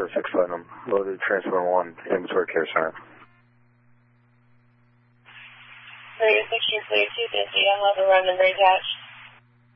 6 Platinum, loaded Transport 1, Ambulatory Care Center. For your 1642, busy, I'll have a run and break hatch.